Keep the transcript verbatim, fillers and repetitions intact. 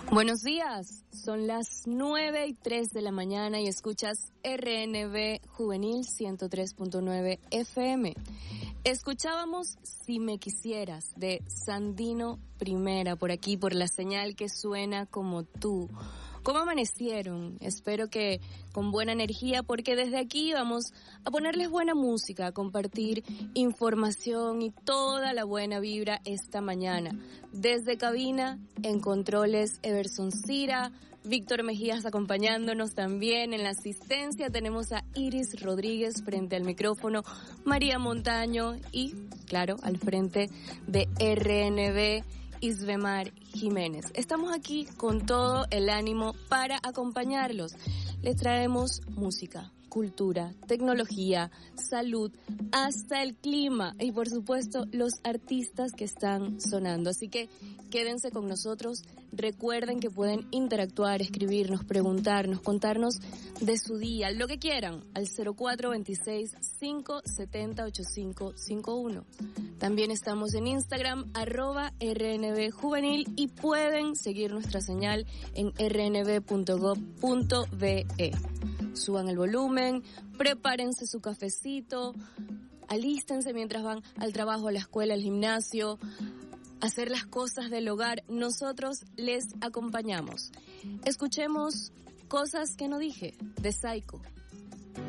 Buenos días, son las nueve y tres de la mañana y escuchas R N V Juvenil ciento tres punto nueve F M. Escuchábamos Si me quisieras de Sandino Primera por aquí, por la señal que suena como tú. ¿Cómo amanecieron? Espero que con buena energía, porque desde aquí vamos a ponerles buena música, a compartir información y toda la buena vibra esta mañana. Desde cabina, en controles, Everson Cira, Víctor Mejías acompañándonos también. En la asistencia tenemos a Iris Rodríguez frente al micrófono, María Montaño y, claro, al frente de R N V, Isbemar Jiménez. Estamos aquí con todo el ánimo para acompañarlos. Les traemos música, cultura, tecnología, salud, hasta el clima y por supuesto los artistas que están sonando. Así que quédense con nosotros. Recuerden que pueden interactuar, escribirnos, preguntarnos, contarnos de su día, lo que quieran, al cero cuatro dos seis, cinco siete cero, ocho cinco cinco uno. También estamos en Instagram, arroba R N V Juvenil, y pueden seguir nuestra señal en r n v punto gov punto b e. Suban el volumen, prepárense su cafecito, alístense mientras van al trabajo, a la escuela, al gimnasio, a hacer las cosas del hogar. Nosotros les acompañamos. Escuchemos Cosas que no dije, de Psycho.